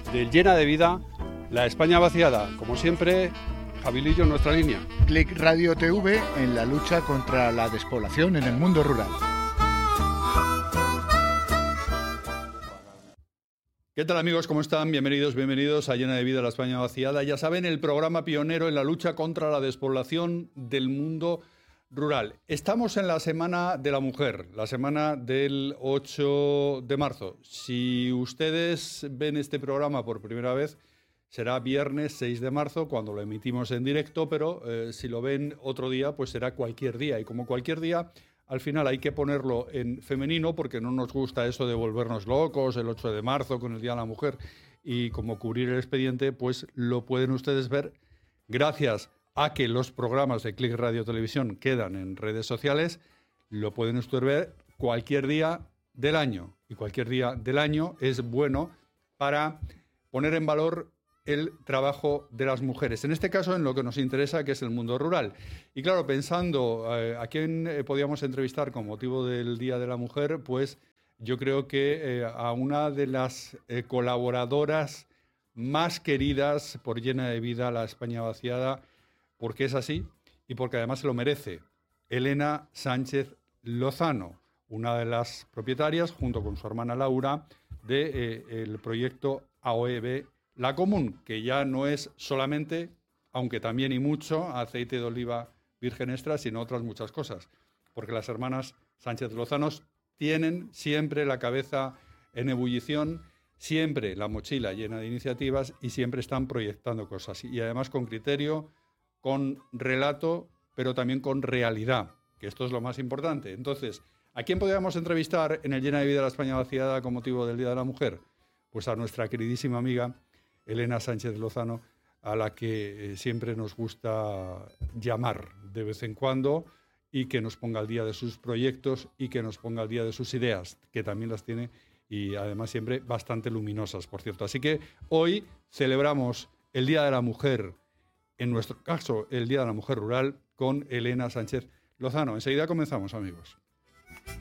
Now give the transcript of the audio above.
del Llena de Vida, la España vaciada. Como siempre, Jabilillo en nuestra línea. Click Radio TV en la lucha contra la despoblación en el mundo rural. ¿Qué tal, amigos? ¿Cómo están? Bienvenidos a Llena de Vida, la España vaciada. Ya saben, el programa pionero en la lucha contra la despoblación del mundo rural. Estamos en la Semana de la Mujer, la semana del 8 de marzo. Si ustedes ven este programa por primera vez, será viernes 6 de marzo cuando lo emitimos en directo, pero si lo ven otro día, pues será cualquier día. Y como cualquier día, al final hay que ponerlo en femenino porque no nos gusta eso de volvernos locos el 8 de marzo con el Día de la Mujer. Y como cubrir el expediente, pues lo pueden ustedes ver gracias a que los programas de Click Radio Televisión quedan en redes sociales. Lo pueden ustedes ver cualquier día del año. Y cualquier día del año es bueno para poner en valor el trabajo de las mujeres. En este caso, en lo que nos interesa, que es el mundo rural. Y claro, pensando a quién podíamos entrevistar con motivo del Día de la Mujer, pues yo creo que a una de las colaboradoras más queridas por Llena de Vida, la España vaciada, porque es así y porque además se lo merece. Elena Sánchez Lozano, una de las propietarias, junto con su hermana Laura, del proyecto AOEB La Común, que ya no es solamente, aunque también y mucho, aceite de oliva virgen extra, sino otras muchas cosas. Porque las hermanas Sánchez Lozano tienen siempre la cabeza en ebullición, siempre la mochila llena de iniciativas y siempre están proyectando cosas. Y además con criterio, con relato, pero también con realidad, que esto es lo más importante. Entonces, ¿a quién podríamos entrevistar en el Llena de Vida de la España vaciada con motivo del Día de la Mujer? Pues a nuestra queridísima amiga Elena Sánchez Lozano, a la que siempre nos gusta llamar de vez en cuando y que nos ponga al día de sus proyectos y que nos ponga al día de sus ideas, que también las tiene y además siempre bastante luminosas, por cierto. Así que hoy celebramos el Día de la Mujer, en nuestro caso el Día de la Mujer Rural, con Elena Sánchez Lozano. Enseguida comenzamos, amigos.